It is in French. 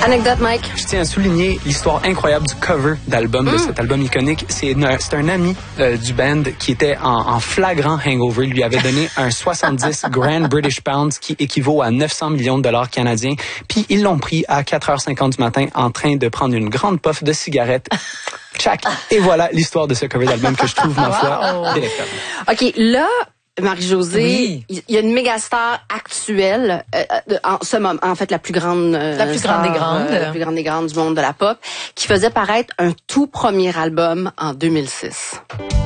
Anecdote, Mike. Je tiens à souligner l'histoire incroyable du cover d'album, de cet album iconique. C'est un ami du band qui était en flagrant hangover. Il lui avait donné un 70 Grand British Pounds qui équivaut à 900 millions de dollars canadiens. Puis ils l'ont pris à 4h50 du matin en train de prendre une grande puff de cigarette. Tchac! Et voilà l'histoire de ce cover d'album que je trouve, ma foi, délectable. OK, là, Marie-Josée, il y a une méga star actuelle, en ce moment, en fait, la plus grande des grandes du monde de la pop, qui faisait paraître un tout premier album en 2006.